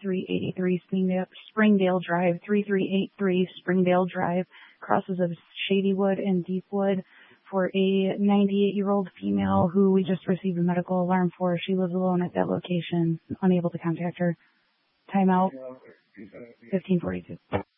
3383 Springdale Drive, 3383 Springdale Drive, crosses of Shadywood and Deepwood, for a 98-year-old female who we just received a medical alarm for. She lives alone at that location, unable to contact her. Timeout, 1542.